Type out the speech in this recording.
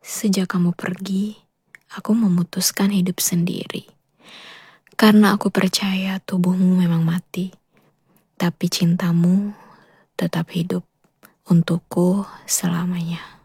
Sejak kamu pergi, aku memutuskan hidup sendiri. Karena aku percaya tubuhmu memang mati, tapi cintamu tetap hidup untukku selamanya.